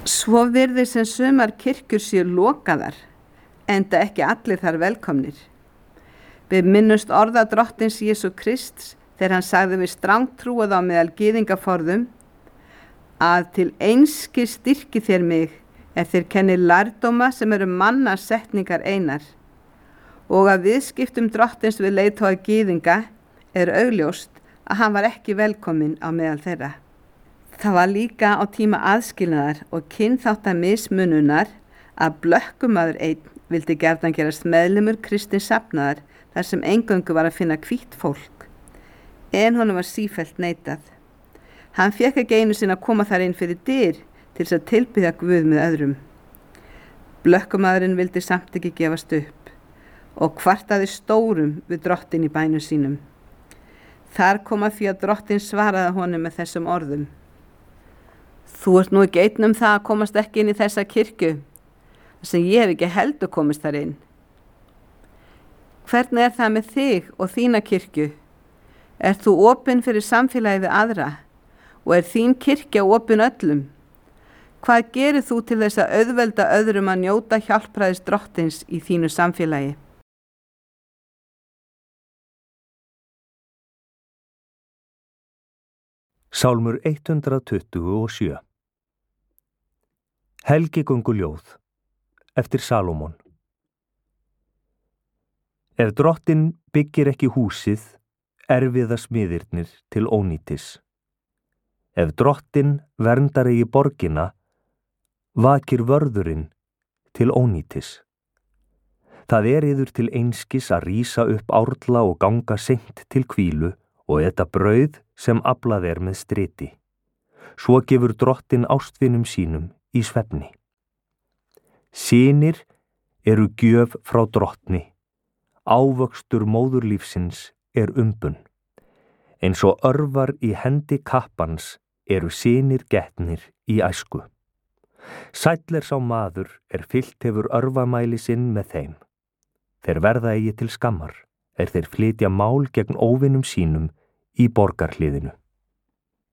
Svo virðist sem sumar kirkjur séu lokaðar, enda ekki allir þar velkomnir. Við minnumst orða drottins Jesú Krists þegar hann sagði við strangtrúað á meðal gyðingaforðum að til einskis styrki þér mig þeir kenni lærdóma sem eru mannasetningar einar, og að viðskiptum drottins við leiðtoga gyðinga augljóst að hann var ekki velkominn á meðal þeirra. Það var líka á tíma aðskilnaðar og kynþáttamismununar að blökkumaður einn vildi gjarnan gerast meðlimur kristins safnaðar þar sem eingöngu var að finna hvítt fólk, en honum var sífellt neitað. Hann fékk ekki einu sinni að koma þar inn fyrir dyr til þess að tilbiðja Guð með öðrum. Blökkumaðurinn vildi samt ekki gefast upp og kvartaði stórum við drottin í bænum sínum. Þar kom að því að drottin svaraði honum með þessum orðum: Þú ert nú ekki einn það að komast ekki inn í þessa kirkju, sem ég hef ekki heldur komist þar inn. Hvernig það með þig og þína kirkju? Þú opin fyrir samfélagið við aðra og þín kirkja opin öllum? Hvað gerir þú til þess að auðvelda öðrum að njóta hjálpræðis drottins í þínu samfélagi? Sálmur 127. Helgigönguljóð eftir Salómon. Ef drottin byggir ekki húsið, erfiða smiðirnir til ónýtis. Ef drottin verndar eigi borgina, vakir vörðurinn til ónýtis. Það yður til einskis að rísa upp árla og ganga seint til hvílu og eta brauð sem aflað með striti. Svo gefur drottin ástvinum sínum í svefni. Synir eru gjöf frá drottni, ávöxtur móðurlífsins umbun. Eins og örvar í hendi kappans eru synir getnir í æsku. Sæll sá maður fyllt hefur örvamæli sinn með þeim. Þeir verða eigi til skammar, þeir flytja mál gegn óvinum sínum í borgarhliðinu.